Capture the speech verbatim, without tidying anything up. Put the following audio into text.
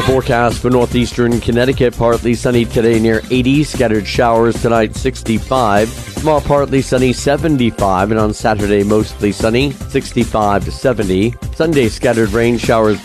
forecast for northeastern Connecticut. Partly sunny today near eighty. Scattered showers tonight, sixty-five. Tomorrow, partly sunny, seventy-five. And on Saturday, mostly sunny, sixty-five to seventy. Sunday, scattered rain showers